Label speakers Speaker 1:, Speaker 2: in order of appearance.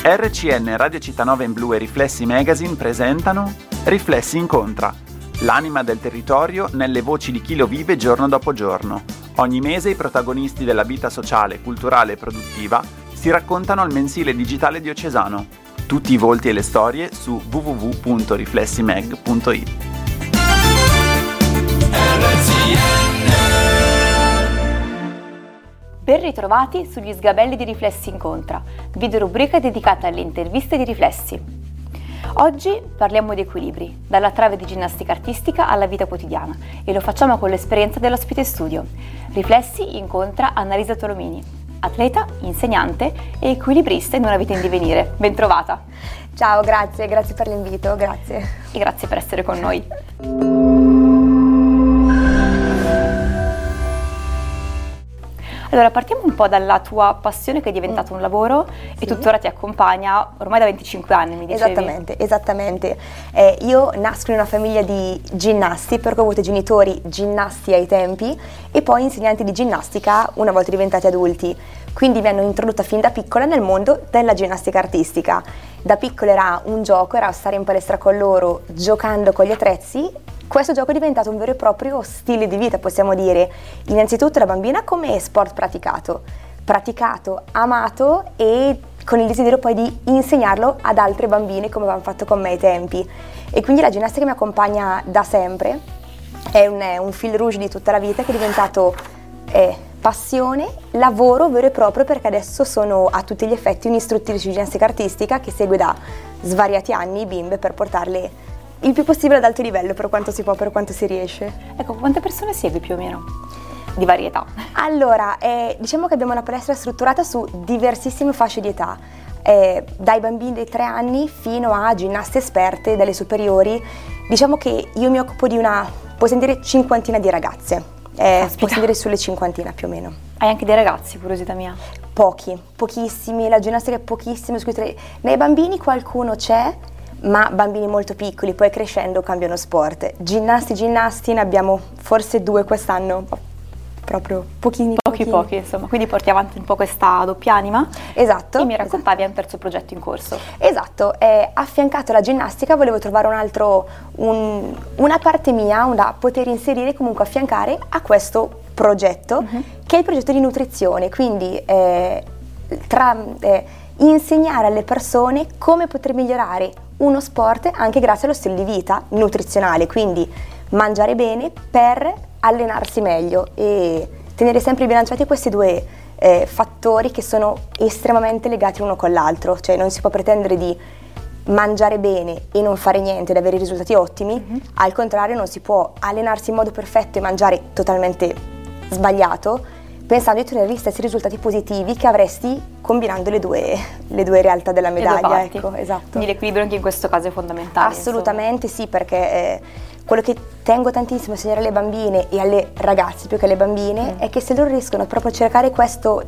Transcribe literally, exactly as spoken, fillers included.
Speaker 1: R C N Radio Città nove in Blu e Riflessi Magazine presentano Riflessi Incontra, l'anima del territorio nelle voci di chi lo vive giorno dopo giorno. Ogni mese i protagonisti della vita sociale, culturale e produttiva si raccontano al mensile digitale diocesano. Tutti i volti e le storie su w w w punto riflessimag punto i t.
Speaker 2: Ben ritrovati sugli sgabelli di Riflessi Incontra, video rubrica dedicata alle interviste di Riflessi. Oggi parliamo di equilibri, dalla trave di ginnastica artistica alla vita quotidiana, e lo facciamo con l'esperienza dell'ospite studio. Riflessi incontra Annalisa Tolomini, atleta, insegnante e equilibrista in una vita in divenire. Ben trovata!
Speaker 3: Ciao, grazie, grazie per l'invito, grazie.
Speaker 2: E grazie per essere con noi. Allora, partiamo un po' dalla tua passione che è diventata un lavoro e
Speaker 3: sì.
Speaker 2: tuttora ti accompagna ormai da venticinque anni, mi dicevi?
Speaker 3: Esattamente, esattamente. Eh, io nasco in una famiglia di ginnasti perché ho avuto genitori ginnasti ai tempi e poi insegnanti di ginnastica una volta diventati adulti. Quindi mi hanno introdotta fin da piccola nel mondo della ginnastica artistica. Da piccola era un gioco, era stare in palestra con loro giocando con gli attrezzi. Questo gioco è diventato un vero e proprio stile di vita, possiamo dire, innanzitutto da bambina come sport praticato, praticato, amato e con il desiderio poi di insegnarlo ad altre bambine come avevano fatto con me ai tempi. E quindi la ginnastica mi accompagna da sempre, è un, è un fil rouge di tutta la vita che è diventato eh, passione, lavoro vero e proprio, perché adesso sono a tutti gli effetti un'istruttrice di ginnastica artistica che segue da svariati anni bimbe per portarle il più possibile ad alto livello, per quanto si può, per quanto si riesce.
Speaker 2: Ecco, quante persone segui più o meno? Di varietà.
Speaker 3: Allora, eh, diciamo che abbiamo una palestra strutturata su diversissime fasce di età, eh, dai bambini dei tre anni fino a ginnaste esperte dalle superiori. Diciamo che io mi occupo di una, possiamo dire, cinquantina di ragazze, eh, possiamo dire sulle cinquantina più o meno.
Speaker 2: Hai anche dei ragazzi, curiosità mia?
Speaker 3: Pochi, pochissimi, la ginnastica è pochissima, nei bambini qualcuno c'è, ma bambini molto piccoli, poi crescendo cambiano sport. Ginnasti, ginnasti ne abbiamo forse due quest'anno, proprio pochini.
Speaker 2: Pochi,
Speaker 3: pochini.
Speaker 2: pochi, insomma, quindi porti avanti un po' questa doppia anima.
Speaker 3: Esatto.
Speaker 2: E mi raccontavi esatto. un terzo progetto in corso.
Speaker 3: Esatto, eh, affiancato alla ginnastica volevo trovare un altro, un, una parte mia da poter inserire, comunque affiancare a questo progetto, uh-huh. che è il progetto di nutrizione, quindi eh, tra... Eh, insegnare alle persone come poter migliorare uno sport anche grazie allo stile di vita nutrizionale, quindi mangiare bene per allenarsi meglio e tenere sempre bilanciati questi due eh, fattori che sono estremamente legati uno con l'altro, cioè non si può pretendere di mangiare bene e non fare niente ed avere risultati ottimi, mm-hmm. al contrario non si può allenarsi in modo perfetto e mangiare totalmente sbagliato pensando di ottenere gli stessi risultati positivi che avresti combinando le due, le due realtà della medaglia. Ecco, esatto.
Speaker 2: Quindi l'equilibrio anche in questo caso è fondamentale.
Speaker 3: Assolutamente insomma. Sì, perché eh, quello che tengo tantissimo a insegnare alle bambine e alle ragazze più che alle bambine mm. è che se loro riescono proprio a cercare questo